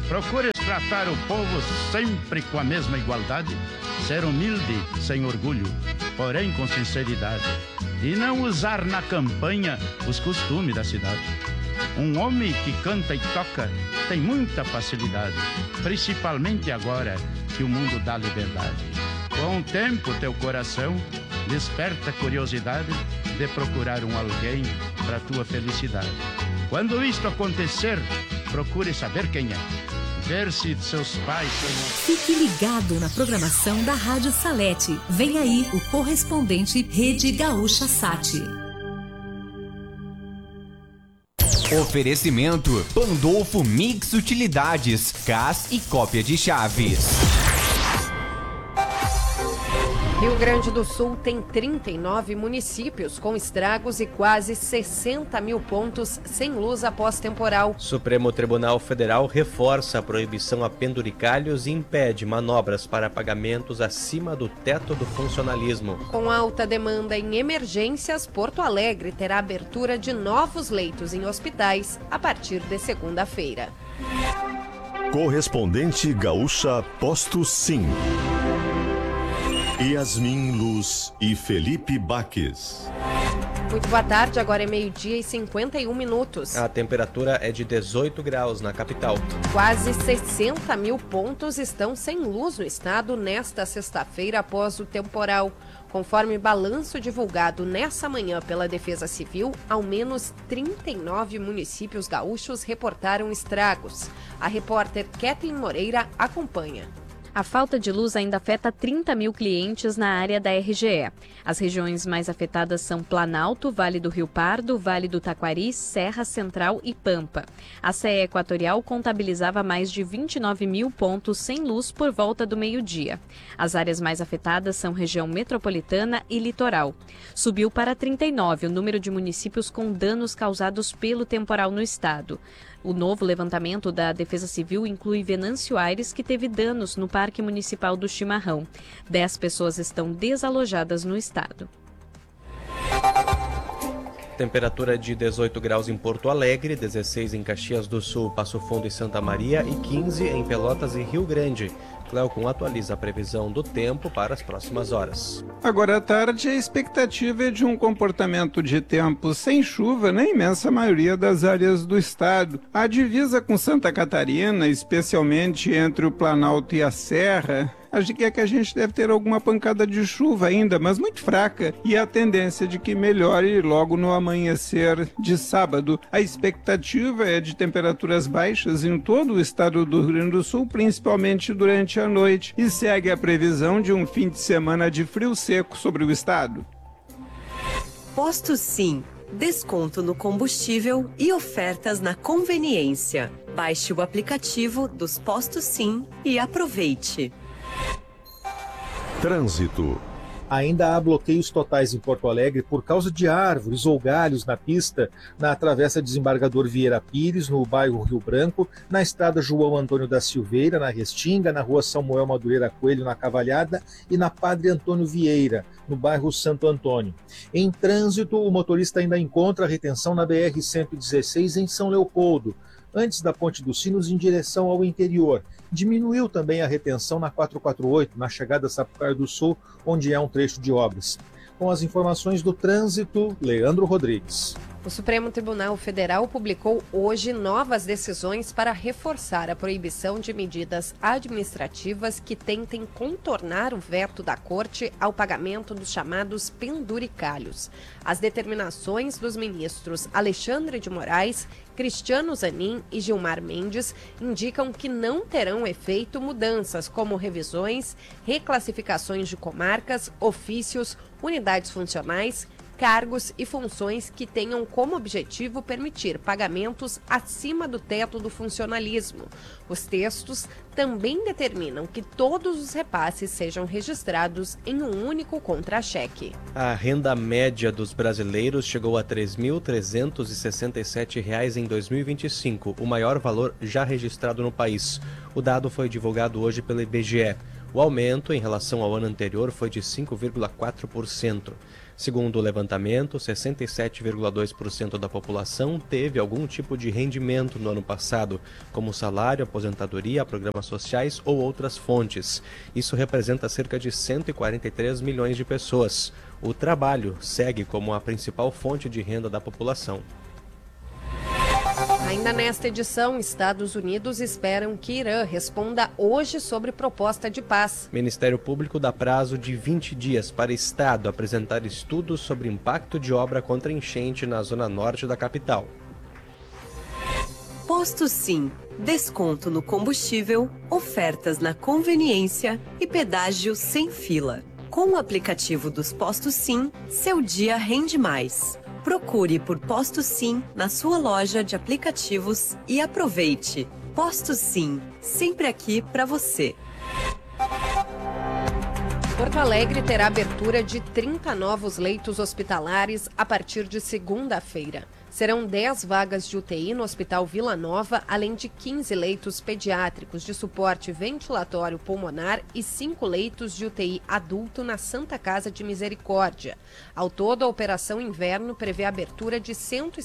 Procures tratar o povo sempre com a mesma igualdade, ser humilde, sem orgulho, porém com sinceridade, e não usar na campanha os costumes da cidade. Um homem que canta e toca tem muita facilidade, principalmente agora que o mundo dá liberdade. Com o tempo, teu coração desperta curiosidade de procurar um alguém para tua felicidade. Quando isto acontecer, procure saber quem é. Ver se seus pais... Fique ligado na programação da Rádio Salete. Vem aí o correspondente Rede Gaúcha Sat. Oferecimento Pandolfo Mix Utilidades, CAS e cópia de chaves. Rio Grande do Sul tem 39 municípios com estragos e quase 60 mil pontos sem luz após temporal. Supremo Tribunal Federal reforça a proibição a penduricalhos e impede manobras para pagamentos acima do teto do funcionalismo. Com alta demanda em emergências, Porto Alegre terá abertura de novos leitos em hospitais a partir de segunda-feira. Correspondente Gaúcha Posto Sim. Yasmin Luz e Felipe Baques. Muito boa tarde, agora é 12:51. A temperatura é de 18 graus na capital. Quase 60 mil pontos estão sem luz no estado nesta sexta-feira após o temporal. Conforme balanço divulgado nessa manhã pela Defesa Civil, ao menos 39 municípios gaúchos reportaram estragos. A repórter Kathleen Moreira acompanha. A falta de luz ainda afeta 30 mil clientes na área da RGE. As regiões mais afetadas são Planalto, Vale do Rio Pardo, Vale do Taquari, Serra Central e Pampa. A CE Equatorial contabilizava mais de 29 mil pontos sem luz por volta do meio-dia. As áreas mais afetadas são região metropolitana e litoral. Subiu para 39 o número de municípios com danos causados pelo temporal no estado. O novo levantamento da Defesa Civil inclui Venâncio Aires, que teve danos no Parque Municipal do Chimarrão. 10 pessoas estão desalojadas no estado. Temperatura de 18 graus em Porto Alegre, 16 em Caxias do Sul, Passo Fundo e Santa Maria e 15 em Pelotas e Rio Grande. Cleocum atualiza a previsão do tempo para as próximas horas. Agora à tarde, a expectativa é de um comportamento de tempo sem chuva na imensa maioria das áreas do estado. A divisa com Santa Catarina, especialmente entre o Planalto e a Serra, acho que a gente deve ter alguma pancada de chuva ainda, mas muito fraca, e a tendência de que melhore logo no amanhecer de sábado. A expectativa é de temperaturas baixas em todo o estado do Rio Grande do Sul, principalmente durante a noite, e segue a previsão de um fim de semana de frio seco sobre o estado. Posto Sim. Desconto no combustível e ofertas na conveniência. Baixe o aplicativo dos Postos Sim e aproveite. Trânsito. Ainda há bloqueios totais em Porto Alegre por causa de árvores ou galhos na pista, na Travessa Desembargador Vieira Pires, no bairro Rio Branco, na estrada João Antônio da Silveira, na Restinga, na rua Samuel Madureira Coelho, na Cavalhada, e na Padre Antônio Vieira, no bairro Santo Antônio. Em trânsito, o motorista ainda encontra retenção na BR-116 em São Leopoldo, antes da Ponte dos Sinos em direção ao interior. Diminuiu também a retenção na 448, na chegada a Sapucaia do Sul, onde é um trecho de obras. Com as informações do trânsito, Leandro Rodrigues. O Supremo Tribunal Federal publicou hoje novas decisões para reforçar a proibição de medidas administrativas que tentem contornar o veto da Corte ao pagamento dos chamados penduricalhos. As determinações dos ministros Alexandre de Moraes, Cristiano Zanin e Gilmar Mendes indicam que não terão efeito mudanças como revisões, reclassificações de comarcas, ofícios, unidades funcionais, cargos e funções que tenham como objetivo permitir pagamentos acima do teto do funcionalismo. Os textos também determinam que todos os repasses sejam registrados em um único contra-cheque. A renda média dos brasileiros chegou a R$ 3.367 em 2025, o maior valor já registrado no país. O dado foi divulgado hoje pelo IBGE. O aumento em relação ao ano anterior foi de 5,4%. Segundo o levantamento, 67,2% da população teve algum tipo de rendimento no ano passado, como salário, aposentadoria, programas sociais ou outras fontes. Isso representa cerca de 143 milhões de pessoas. O trabalho segue como a principal fonte de renda da população. Ainda nesta edição, Estados Unidos esperam que Irã responda hoje sobre proposta de paz. Ministério Público dá prazo de 20 dias para Estado apresentar estudos sobre impacto de obra contra enchente na zona norte da capital. Posto Sim, desconto no combustível, ofertas na conveniência e pedágio sem fila. Com o aplicativo dos Postos Sim, seu dia rende mais. Procure por Posto Sim na sua loja de aplicativos e aproveite. Posto Sim, sempre aqui para você. Porto Alegre terá abertura de 30 novos leitos hospitalares a partir de segunda-feira. Serão 10 vagas de UTI no Hospital Vila Nova, além de 15 leitos pediátricos de suporte ventilatório pulmonar e 5 leitos de UTI adulto na Santa Casa de Misericórdia. Ao todo, a Operação Inverno prevê a abertura de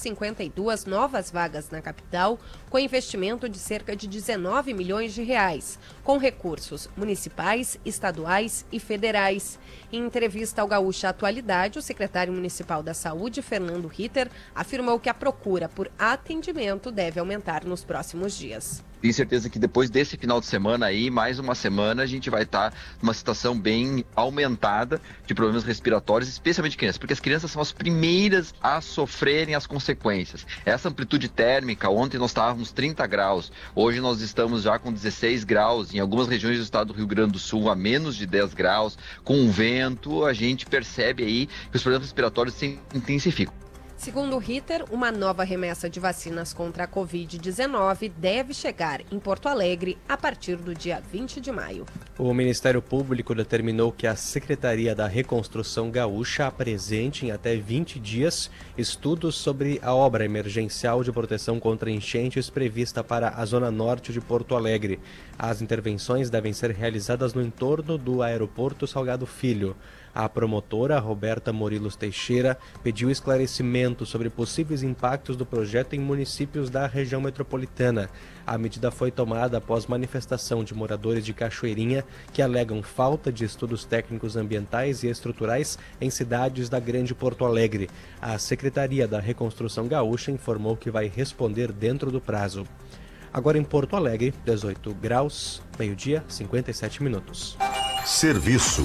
152 novas vagas na capital, com investimento de cerca de 19 milhões de reais, com recursos municipais, estaduais e federais. Em entrevista ao Gaúcha Atualidade, o secretário municipal da Saúde, Fernando Ritter, afirmou que a procura por atendimento deve aumentar nos próximos dias. Tenho certeza que depois desse final de semana aí, mais uma semana, a gente vai estar numa situação bem aumentada de problemas respiratórios, especialmente crianças, porque as crianças são as primeiras a sofrerem as consequências. Essa amplitude térmica, ontem nós estávamos 30 graus, hoje nós estamos já com 16 graus, em algumas regiões do estado do Rio Grande do Sul a menos de 10 graus, com o vento, a gente percebe aí que os problemas respiratórios se intensificam. Segundo Ritter, uma nova remessa de vacinas contra a Covid-19 deve chegar em Porto Alegre a partir do dia 20 de maio. O Ministério Público determinou que a Secretaria da Reconstrução Gaúcha apresente em até 20 dias estudos sobre a obra emergencial de proteção contra enchentes prevista para a zona norte de Porto Alegre. As intervenções devem ser realizadas no entorno do Aeroporto Salgado Filho. A promotora, Roberta Morilos Teixeira, pediu esclarecimento sobre possíveis impactos do projeto em municípios da região metropolitana. A medida foi tomada após manifestação de moradores de Cachoeirinha que alegam falta de estudos técnicos ambientais e estruturais em cidades da Grande Porto Alegre. A Secretaria da Reconstrução Gaúcha informou que vai responder dentro do prazo. Agora em Porto Alegre, 18 graus, meio-dia, 57 minutos. Serviço.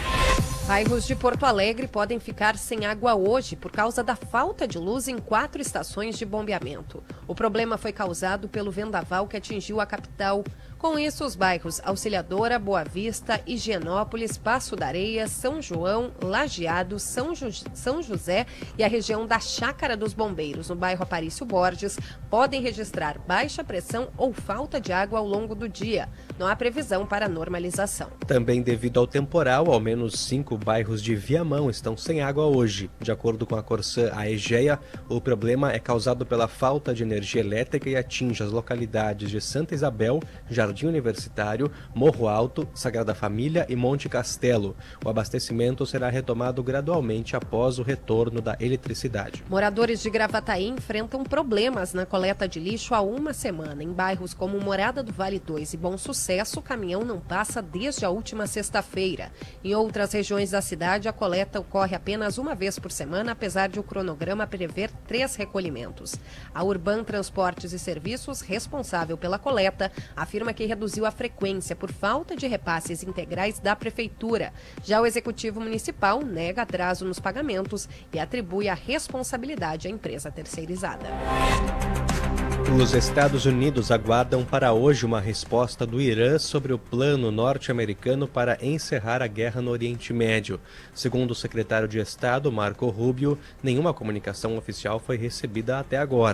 Bairros de Porto Alegre podem ficar sem água hoje por causa da falta de luz em 4 estações de bombeamento. O problema foi causado pelo vendaval que atingiu a capital. Com isso, os bairros Auxiliadora, Boa Vista, Higienópolis, Passo da Areia, São João, Lajeado, São José e a região da Chácara dos Bombeiros, no bairro Aparício Borges, podem registrar baixa pressão ou falta de água ao longo do dia. Não há previsão para normalização. Também devido ao temporal, ao menos 5 bairros de Viamão estão sem água hoje. De acordo com a Corsã Aegea, o problema é causado pela falta de energia elétrica e atinge as localidades de Santa Isabel, Jardim Universitário, Morro Alto, Sagrada Família e Monte Castelo. O abastecimento será retomado gradualmente após o retorno da eletricidade. Moradores de Gravataí enfrentam problemas na coleta de lixo há uma semana. Em bairros como Morada do Vale 2 e Bom Sucesso, o caminhão não passa desde a última sexta-feira. Em outras regiões da cidade, a coleta ocorre apenas uma vez por semana, apesar de o cronograma prever 3 recolhimentos. A Urban Transportes e Serviços, responsável pela coleta, afirma que reduziu a frequência por falta de repasses integrais da Prefeitura. Já o Executivo Municipal nega atraso nos pagamentos e atribui a responsabilidade à empresa terceirizada. Os Estados Unidos aguardam para hoje uma resposta do Irã sobre o plano norte-americano para encerrar a guerra no Oriente Médio. Segundo o secretário de Estado, Marco Rubio, nenhuma comunicação oficial foi recebida até agora.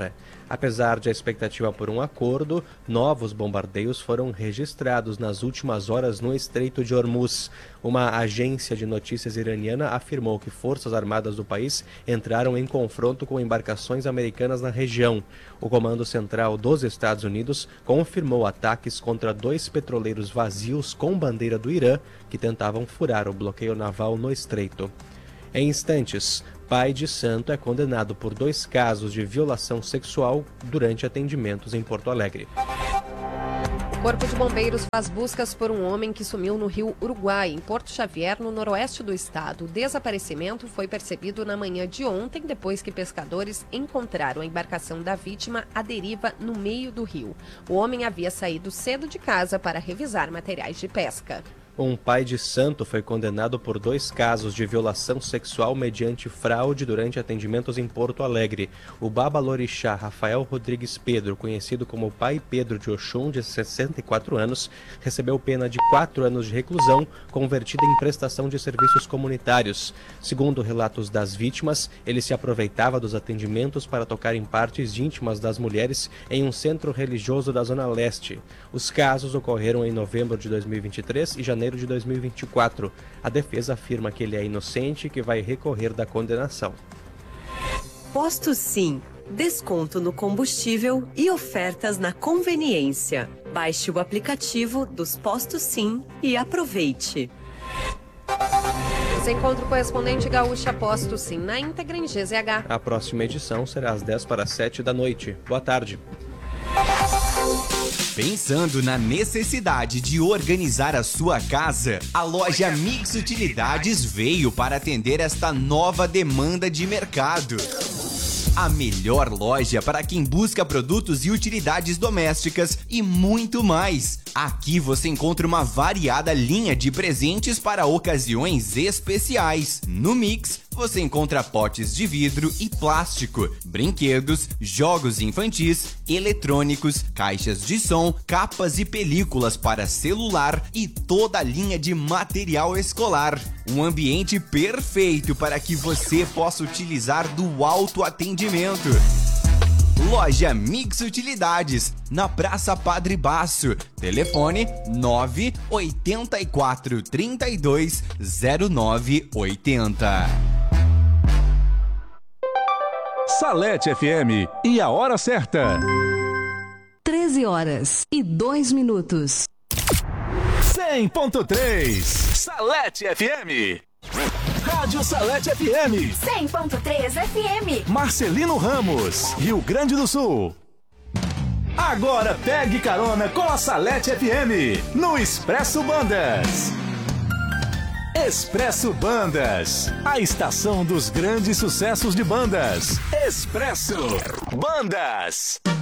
Apesar de a expectativa por um acordo, novos bombardeios foram registrados nas últimas horas no Estreito de Hormuz. Uma agência de notícias iraniana afirmou que forças armadas do país entraram em confronto com embarcações americanas na região. O Comando Central dos Estados Unidos confirmou ataques contra 2 petroleiros vazios com bandeira do Irã que tentavam furar o bloqueio naval no estreito. Em instantes, pai de santo é condenado por 2 casos de violação sexual durante atendimentos em Porto Alegre. O Corpo de Bombeiros faz buscas por um homem que sumiu no rio Uruguai, em Porto Xavier, no noroeste do estado. O desaparecimento foi percebido na manhã de ontem, depois que pescadores encontraram a embarcação da vítima à deriva no meio do rio. O homem havia saído cedo de casa para revisar materiais de pesca. Um pai de santo foi condenado por 2 casos de violação sexual mediante fraude durante atendimentos em Porto Alegre. O babalorixá Rafael Rodrigues Pedro, conhecido como Pai Pedro de Oxum, de 64 anos, recebeu pena de 4 anos de reclusão, convertida em prestação de serviços comunitários. Segundo relatos das vítimas, ele se aproveitava dos atendimentos para tocar em partes íntimas das mulheres em um centro religioso da Zona Leste. Os casos ocorreram em novembro de 2023 e janeiro de 2024. A defesa afirma que ele é inocente e que vai recorrer da condenação. Posto Sim. Desconto no combustível e ofertas na conveniência. Baixe o aplicativo dos Postos Sim e aproveite. Você encontra o correspondente Gaúcha Posto Sim na íntegra em GZH. A próxima edição será às 10:50 da noite. Boa tarde. Pensando na necessidade de organizar a sua casa, a loja Mix Utilidades veio para atender esta nova demanda de mercado. A melhor loja para quem busca produtos e utilidades domésticas e muito mais. Aqui você encontra uma variada linha de presentes para ocasiões especiais. No Mix, você encontra potes de vidro e plástico, brinquedos, jogos infantis, eletrônicos, caixas de som, capas e películas para celular e toda a linha de material escolar. Um ambiente perfeito para que você possa utilizar do autoatendimento. Loja Mix Utilidades, na Praça Padre Baço. Telefone 984 32 0980. Salete FM e a hora certa. 13h02. 100.3 Salete FM. Rádio Salete FM. 100.3 FM. Marcelino Ramos, Rio Grande do Sul. Agora pegue carona com a Salete FM no Expresso Bandas. Expresso Bandas, a estação dos grandes sucessos de bandas. Expresso Bandas.